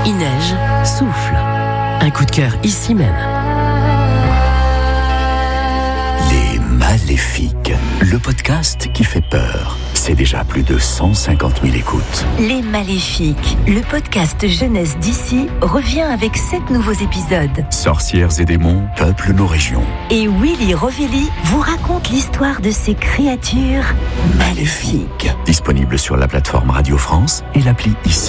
Il neige, souffle. Un coup de cœur ici même. Les Maléfiques, le podcast qui fait peur. C'est déjà plus de 150 000 écoutes. Les Maléfiques, le podcast jeunesse d'ici, revient avec 7 nouveaux épisodes. Sorcières et démons peuplent nos régions. Et Willy Rovelli vous raconte l'histoire de ces créatures maléfiques. Disponible sur la plateforme Radio France et l'appli Ici.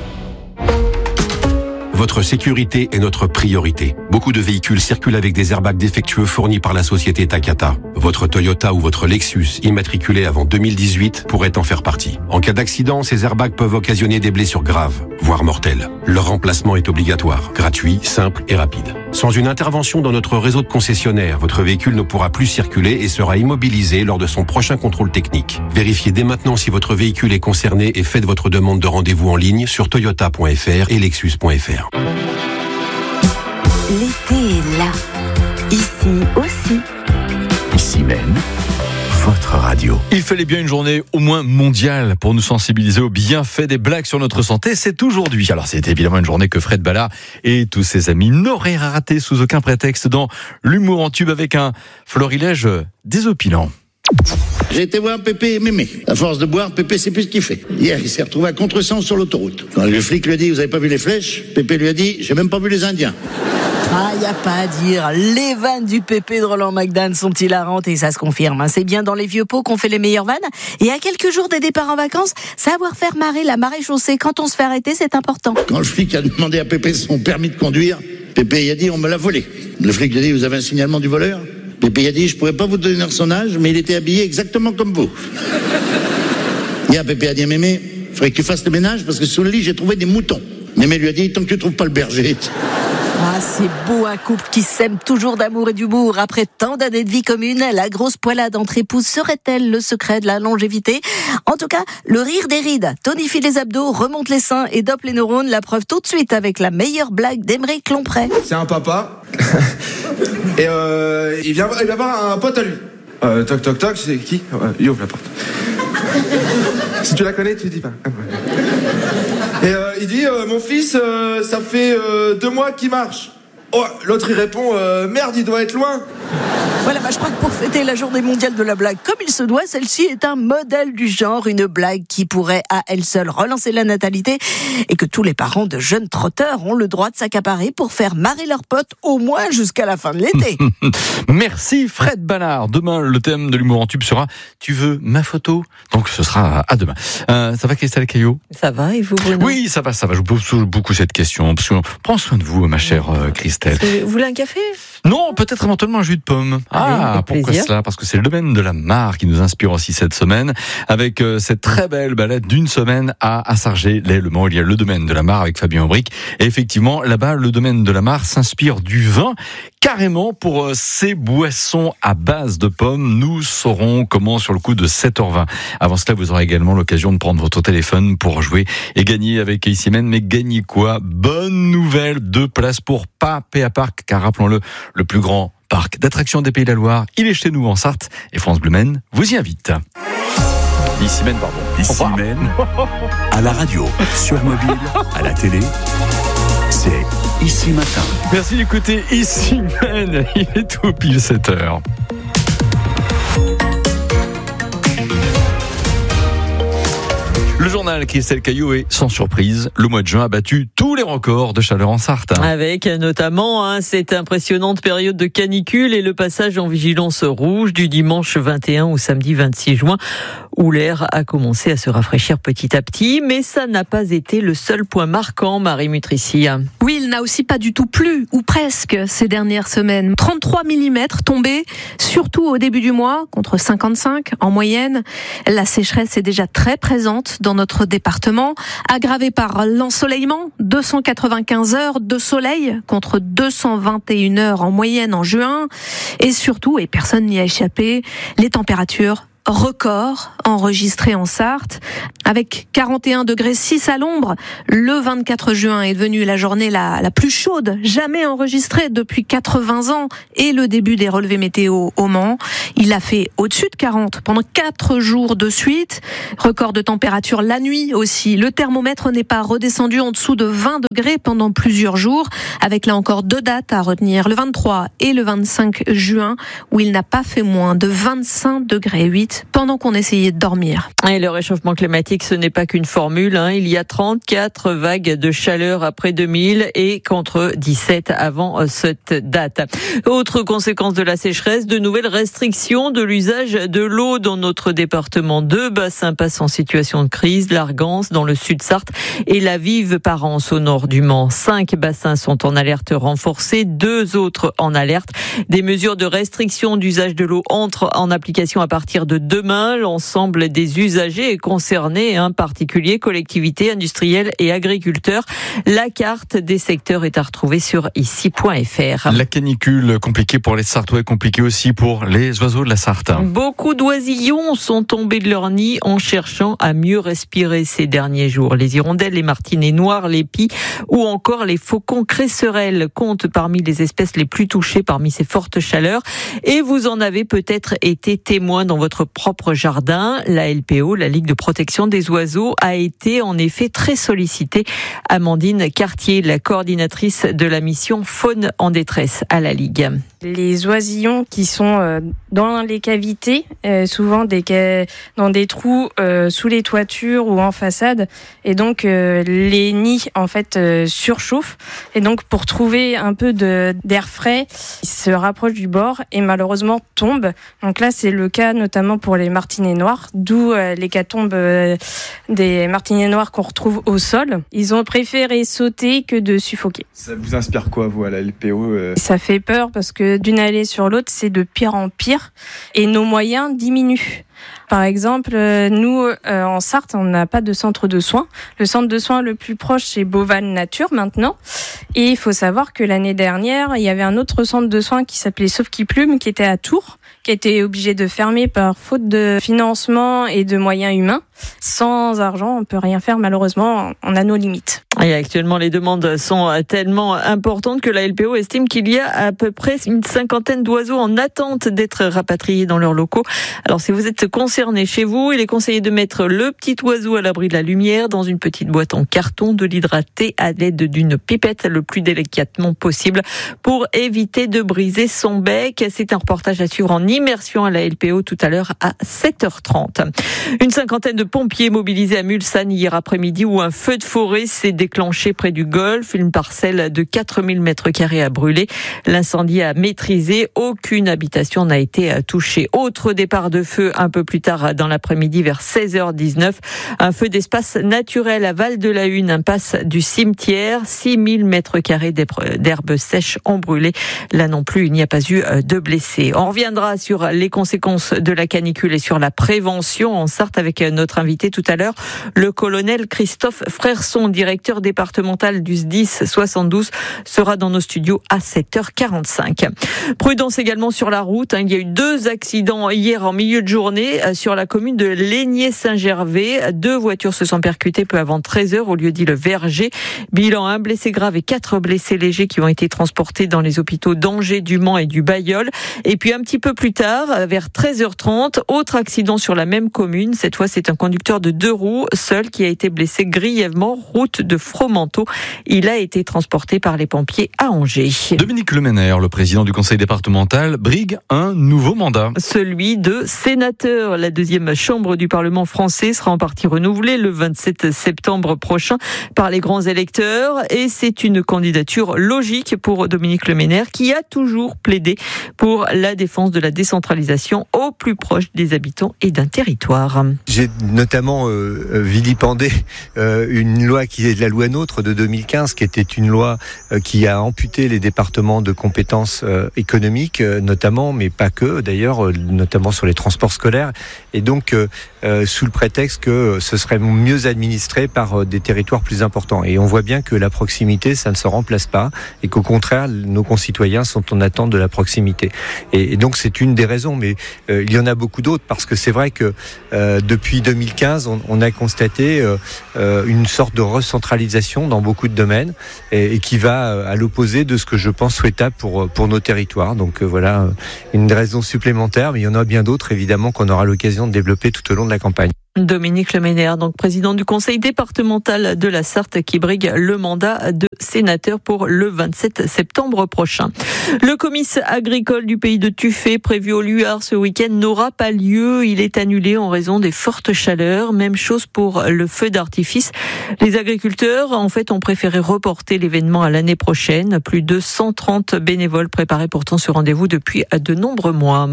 Votre sécurité est notre priorité. Beaucoup de véhicules circulent avec des airbags défectueux fournis par la société Takata. Votre Toyota ou votre Lexus, immatriculé avant 2018, pourrait en faire partie. En cas d'accident, ces airbags peuvent occasionner des blessures graves, voire mortelles. Leur remplacement est obligatoire, gratuit, simple et rapide. Sans une intervention dans notre réseau de concessionnaires, votre véhicule ne pourra plus circuler et sera immobilisé lors de son prochain contrôle technique. Vérifiez dès maintenant si votre véhicule est concerné et faites votre demande de rendez-vous en ligne sur toyota.fr et lexus.fr. L'été est là. Ici aussi. Ici même, votre radio. Il fallait bien une journée au moins mondiale pour nous sensibiliser aux bienfaits des blagues sur notre santé. C'est aujourd'hui. Alors c'est évidemment une journée que Fred Ballard et tous ses amis n'auraient raté sous aucun prétexte dans l'humour en tube avec un florilège désopilant. J'ai été voir Pépé et Mémé. À force de boire, Pépé sait plus ce qu'il fait. Hier, il s'est retrouvé à contresens sur l'autoroute. Quand le flic lui a dit « Vous avez pas vu les flèches ?» Pépé lui a dit « J'ai même pas vu les Indiens. » Ah, y a pas à dire. Les vannes du Pépé de Roland McDan sont hilarantes et ça se confirme. C'est bien dans les vieux pots qu'on fait les meilleures vannes. Et à quelques jours des départs en vacances, savoir faire marrer la marée chaussée quand on se fait arrêter, c'est important. Quand le flic a demandé à Pépé son permis de conduire, Pépé a dit « On me l'a volé. » Le flic lui a dit « Vous avez un signalement du voleur ?» Pépé a dit « Je pourrais pas vous donner son âge, mais il était habillé exactement comme vous. » Hier, Pépé a dit à Mémé « Faudrait que tu fasses le ménage parce que sous le lit, j'ai trouvé des moutons. » Mémé lui a dit « Tant que tu trouves pas le berger. » Ah, c'est beau un couple qui s'aime toujours d'amour et d'humour. Après tant d'années de vie commune, la grosse poilade entre épouses serait-elle le secret de la longévité ? En tout cas, le rire des rides tonifie les abdos, remonte les seins et dope les neurones. La preuve tout de suite avec la meilleure blague d'Aymeric Lomprey. C'est un papa et il vient voir un pote à lui. Toc toc toc, c'est qui ? Il ouvre la porte. Si tu la connais, tu dis pas. Et il dit mon fils, ça fait 2 mois qu'il marche. Oh, l'autre il répond merde, il doit être loin. Voilà, je crois que pour fêter la journée mondiale de la blague comme il se doit, celle-ci est un modèle du genre, une blague qui pourrait à elle seule relancer la natalité et que tous les parents de jeunes trotteurs ont le droit de s'accaparer pour faire marrer leurs potes au moins jusqu'à la fin de l'été. Merci Fred Ballard. Demain, le thème de l'humour en tube sera « Tu veux ma photo ?» Donc ce sera à demain. Ça va Christelle Caillot ? Ça va, et vous Bruno ? Oui, ça va. Je vous pose beaucoup cette question. Parce que prends soin de vous, ma chère Christelle. Vous voulez un café ? Non, peut-être éventuellement un jus de pomme. Allez, pourquoi plaisir. cela ? Parce que c'est le domaine de la Mare qui nous inspire aussi cette semaine, avec cette très belle balade d'une semaine à Sargé-lès Le Mans. Il y a le domaine de la Mare avec Fabien Aubric. Et effectivement, là-bas, le domaine de la Mare s'inspire du vin, carrément pour ces boissons à base de pommes. Nous saurons comment sur le coup de 7h20. Avant cela, vous aurez également l'occasion de prendre votre téléphone pour jouer et gagner avec Ici Même. Mais gagner quoi ? Bonne nouvelle, 2 places pour Papéa Park, car rappelons-le, le plus grand parc d'attractions des Pays de la Loire. Il est chez nous en Sarthe et France Bleu Maine vous y invite. Ici Même, pardon. Ici même, à la radio, sur mobile, à la télé, c'est Ici Matin. Merci d'écouter Ici Même. Il est tout pile 7h. Le journal Christelle Caillot est sans surprise. Le mois de juin a battu tous les records de chaleur en Sarthe. Avec notamment cette impressionnante période de canicule et le passage en vigilance rouge du dimanche 21 au samedi 26 juin où l'air a commencé à se rafraîchir petit à petit. Mais ça n'a pas été le seul point marquant, Marie Mutrici. Oui, il n'a aussi pas du tout plu, ou presque, ces dernières semaines. 33 mm tombés, surtout au début du mois, contre 55 en moyenne. La sécheresse est déjà très présente dans notre département, aggravée par l'ensoleillement, 295 heures de soleil contre 221 heures en moyenne en juin. Et surtout, et personne n'y a échappé, les températures record enregistré en Sarthe. Avec 41,6 degrés à l'ombre, le 24 juin est devenue la journée la plus chaude jamais enregistrée depuis 80 ans et le début des relevés météo au Mans. Il a fait au-dessus de 40 pendant 4 jours de suite. Record de température la nuit aussi. Le thermomètre n'est pas redescendu en dessous de 20 degrés pendant plusieurs jours, avec là encore 2 dates à retenir, le 23 et le 25 juin, où il n'a pas fait moins de 25,8 degrés pendant qu'on essayait de dormir. Et le réchauffement climatique, ce n'est pas qu'une formule. Il y a 34 vagues de chaleur après 2000 et contre 17 avant cette date. Autre conséquence de la sécheresse, de nouvelles restrictions de l'usage de l'eau dans notre département. 2 bassins passent en situation de crise, l'Argance dans le sud Sarthe et la Vive-Parence au nord du Mans. 5 bassins sont en alerte renforcée, 2 autres en alerte. Des mesures de restriction d'usage de l'eau entrent en application à partir de demain. L'ensemble des usagers est concerné, particuliers, collectivités, industriels et agriculteurs. La carte des secteurs est à retrouver sur ici.fr. La canicule, compliquée pour les Sartois, compliquée aussi pour les oiseaux de la Sarthe. Beaucoup d'oisillons sont tombés de leur nid en cherchant à mieux respirer ces derniers jours. Les hirondelles, les martinets noirs, les pies ou encore les faucons cresserelles comptent parmi les espèces les plus touchées parmi ces fortes chaleurs. Et vous en avez peut-être été témoin dans votre propre jardin. La LPO, la Ligue de protection des oiseaux, a été en effet très sollicitée. Amandine Cartier, la coordinatrice de la mission Faune en détresse à la Ligue. Les oisillons qui sont dans les cavités, souvent dans des trous sous les toitures ou en façade, et donc les nids en fait surchauffent, et donc pour trouver un peu d'air frais, ils se rapprochent du bord et malheureusement tombent. Donc là c'est le cas notamment pour les martinets noirs, d'où l'hécatombe des martinets noirs qu'on retrouve au sol. Ils ont préféré sauter que de suffoquer. Ça vous inspire quoi, vous, à la LPO Ça fait peur parce que d'une allée sur l'autre, c'est de pire en pire et nos moyens diminuent. Par exemple, nous, en Sarthe, on n'a pas de centre de soins. Le centre de soins le plus proche, c'est Beauval Nature maintenant. Et il faut savoir que l'année dernière, il y avait un autre centre de soins qui s'appelait Sauve-qui-Plume, qui était à Tours, qui a été obligé de fermer par faute de financement et de moyens humains. Sans argent, on ne peut rien faire, malheureusement, on a nos limites. Et actuellement, les demandes sont tellement importantes que la LPO estime qu'il y a à peu près une 50aine d'oiseaux en attente d'être rapatriés dans leurs locaux. Alors, si vous êtes concerné chez vous, il est conseillé de mettre le petit oiseau à l'abri de la lumière dans une petite boîte en carton, de l'hydrater à l'aide d'une pipette le plus délicatement possible pour éviter de briser son bec. C'est un reportage à suivre en immersion à la LPO tout à l'heure à 7h30. Une 50aine de pompiers mobilisés à Mulsanne hier après-midi où un feu de forêt s'est déclenché près du golfe. Une parcelle de 4000 m² a brûlé. L'incendie a maîtrisé. Aucune habitation n'a été touchée. Autre départ de feu un peu plus tard dans l'après-midi vers 16h19. Un feu d'espace naturel à Val-de-la-Hune, impasse du cimetière. 6000 m² d'herbes sèches ont brûlé. Là non plus, il n'y a pas eu de blessés. On reviendra sur les conséquences de la canicule et sur la prévention en Sarthe avec notre invité tout à l'heure, le colonel Christophe Frerson, directeur départemental du SDIS 72, sera dans nos studios à 7h45. Prudence également sur la route. Il y a eu 2 accidents hier en milieu de journée sur la commune de Laigné-Saint-Gervais. 2 voitures se sont percutées peu avant 13h au lieu-dit le Verger. Bilan, 1 blessé grave et 4 blessés légers qui ont été transportés dans les hôpitaux d'Angers, du Mans et du Bailleul. Et puis un petit peu plus tard, vers 13h30, autre accident sur la même commune. Cette fois, c'est un conducteur de 2 roues seul qui a été blessé grièvement, route de Fromenteau. Il a été transporté par les pompiers à Angers. Dominique Lemenaire, le président du conseil départemental, brigue un nouveau mandat. Celui de sénateur. La 2e chambre du Parlement français sera en partie renouvelée le 27 septembre prochain par les grands électeurs. Et c'est une candidature logique pour Dominique Lemenaire qui a toujours plaidé pour la défense de la décentralisation au plus proche des habitants et d'un territoire. J'ai notamment vilipendé une loi qui est la loi NOTRe de 2015, qui était une loi qui a amputé les départements de compétences économiques, notamment, mais pas que d'ailleurs, notamment sur les transports scolaires, et donc sous le prétexte que ce serait mieux administré par des territoires plus importants. Et on voit bien que la proximité, ça ne se remplace pas, et qu'au contraire, nos concitoyens sont en attente de la proximité. Et donc c'est une des raisons, mais il y en a beaucoup d'autres, parce que c'est vrai que depuis 2015, on a constaté une sorte de recentralisation dans beaucoup de domaines, et qui va à l'opposé de ce que je pense souhaitable pour nos territoires. Donc voilà, une raison supplémentaire, mais il y en a bien d'autres, évidemment, qu'on aura l'occasion de développer tout au long de la campagne. Dominique Leménaire, donc président du conseil départemental de la Sarthe, qui brigue le mandat de sénateur pour le 27 septembre prochain. Le comice agricole du pays de Tuffet, prévu au Luard ce week-end, n'aura pas lieu. Il est annulé en raison des fortes chaleurs. Même chose pour le feu d'artifice. Les agriculteurs, en fait, ont préféré reporter l'événement à l'année prochaine. Plus de 130 bénévoles préparaient pourtant ce rendez-vous depuis de nombreux mois.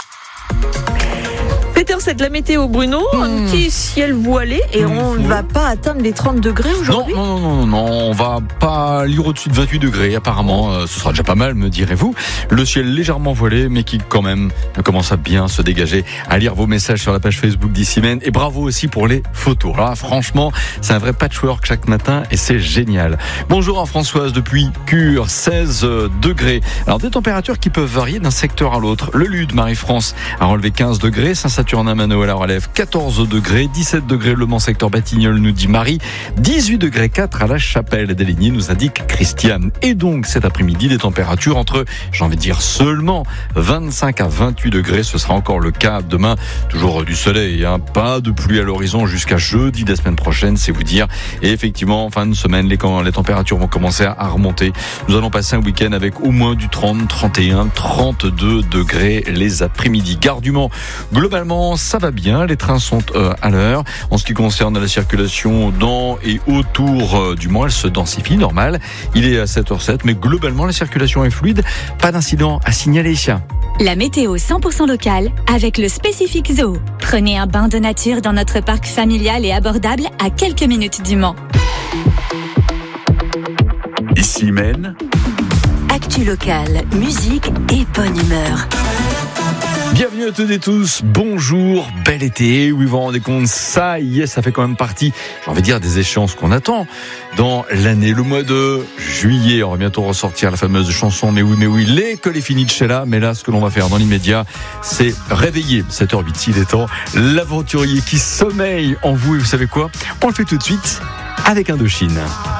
C'est de la météo, Bruno, un petit ciel voilé et on ne va pas atteindre les 30 degrés aujourd'hui. Non, on va pas lire au-dessus de 28 degrés apparemment, ce sera déjà pas mal, me direz-vous. Le ciel légèrement voilé mais qui quand même commence à bien se dégager. À lire vos messages sur la page Facebook d'Ici-Men, et bravo aussi pour les photos. Là, franchement, c'est un vrai patchwork chaque matin et c'est génial. Bonjour à Françoise depuis Cure, 16 degrés. Alors des températures qui peuvent varier d'un secteur à l'autre. Le Lude, Marie-France, a relevé 15 degrés, Saint-Saturnin-Mano à la relève 14 degrés, 17 degrés Le Mans secteur Batignolles, nous dit Marie, 18 degrés 4 à la Chapelle des Lignées, nous indique Christiane. Et donc cet après-midi, des températures entre, j'ai envie de dire seulement 25 à 28 degrés, ce sera encore le cas demain, toujours du soleil, pas de pluie à l'horizon jusqu'à jeudi de la semaine prochaine, c'est vous dire. Et effectivement, en fin de semaine, les températures vont commencer à remonter. Nous allons passer un week-end avec au moins du 30, 31, 32 degrés les après-midi. Gare du Mans, globalement, ça va bien, les trains sont à l'heure. En ce qui concerne la circulation dans et autour du Mans, elle se densifie, normal. Il est à 7h07, mais globalement, la circulation est fluide. Pas d'incident à signaler. La météo 100% locale avec le Spécifique Zoo. Prenez un bain de nature dans notre parc familial et abordable à quelques minutes du Mans. Ici-Men. Actu locale, musique et bonne humeur. Bienvenue à toutes et tous, bonjour, bel été, oui vous vous rendez compte, ça y est, ça fait quand même partie, j'ai envie de dire, des échéances qu'on attend dans l'année, le mois de juillet, on va bientôt ressortir la fameuse chanson Mais oui, l'école est finie de Sheila, mais là ce que l'on va faire dans l'immédiat, c'est réveiller, 7h08 s'il est temps, l'aventurier qui sommeille en vous, et vous savez quoi, on le fait tout de suite avec Indochine.